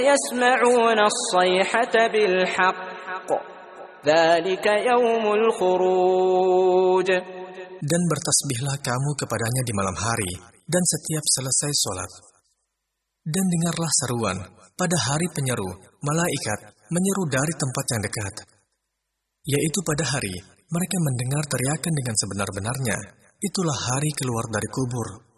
يسمعون الصيحة بالحق ذلك يوم الخروج. Dan bertasbihlah kamu kepadanya di malam hari dan setiap selesai sholat. Dan dengarlah seruan pada hari penyeru, malaikat menyeru dari tempat yang dekat. Yaitu pada hari mereka mendengar teriakan dengan sebenar-benarnya. Itulah hari keluar dari kubur.